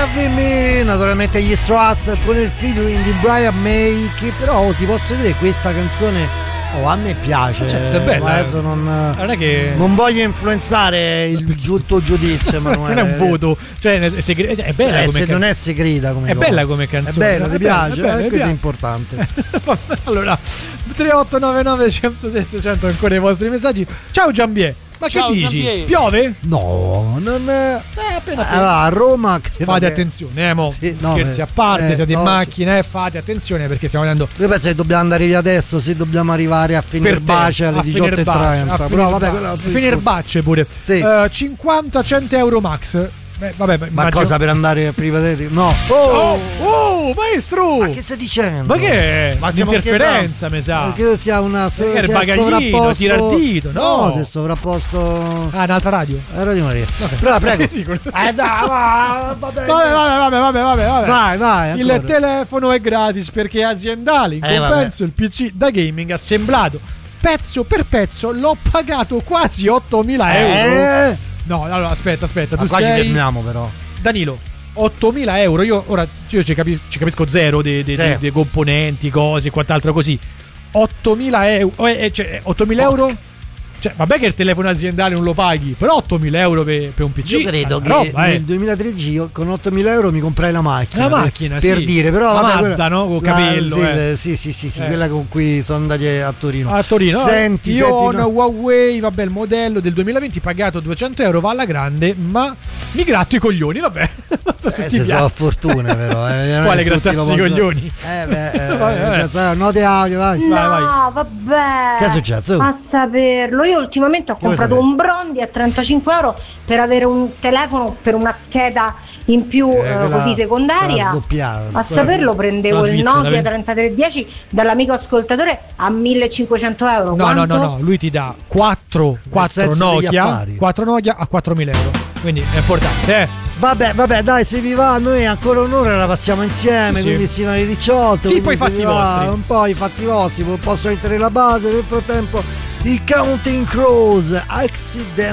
Having Me, naturalmente gli Strats con il featuring di Brian May, che però ti posso dire questa canzone a me piace, certo, è bella. Adesso non è che non voglio influenzare il giusto giudizio, Emanuele. Non è un voto, cioè è bella come non è segreta come è cosa. bella come canzone, è bella, ti piace? Questo è importante. Allora 3899 106 600 ancora i vostri messaggi. Ciao Giambie. Ma ciao, che dici? Giampier. Piove? No, non appena allora, a Roma fate attenzione, sì, scherzi a parte, siete in macchina, fate attenzione perché stiamo andando. Io penso che dobbiamo andare via adesso, se dobbiamo arrivare a Fenerbahce alle 18:30. Però vabbè, Fenerbahce pure. Sì. 50-100 euro max. Vabbè, ma cosa per andare prima di no? Maestro! Ma che stai dicendo? Ma che è? Ma interferenza, mi sa. Credo sia una il bagaglino, tirardito, no? Si è sovrapposto. Un'altra radio. Radio Maria. Okay. Però prego. Vabbè. Vai. Il telefono è gratis perché è aziendale. In compenso il PC da gaming assemblato pezzo per pezzo l'ho pagato quasi 8.000 euro. No, allora aspetta, tu qua sei... ci fermiamo però. Danilo, 8.000 euro, io ci capisco zero dei componenti, cose e quant'altro così. 8.000 euro, cioè 8.000 euro? Cioè, vabbè che il telefono aziendale non lo paghi, però 8.000 euro per un PC. Io credo che nel 2013 io con 8.000 euro mi comprai la macchina. La macchina, per dire, però la vabbè, Mazda, no? Con capello. Sì, quella con cui sono andati a Torino. A Torino. Senti, ho una Huawei, vabbè, il modello del 2020 pagato 200 euro, va alla grande, ma mi gratto i coglioni, vabbè. Se so a fortuna però. Quale grattarsi i coglioni? Note audio, dai. No, vai. Vabbè. Che è successo? A saperlo. Io ultimamente ho comprato un Brondi a 35 euro per avere un telefono per una scheda in più così secondaria. A saperlo prendevo il Nokia 3310 dall'amico ascoltatore a 1.500 euro. No, lui ti dà 4 Nokia a 4.000 euro. Quindi è importante, Vabbè, dai, se vi va, noi ancora un'ora la passiamo insieme, quindi sino alle 18. Tipo i fatti vostri. Un po' i fatti vostri, posso mettere la base, nel frattempo i Counting Crows, Accident.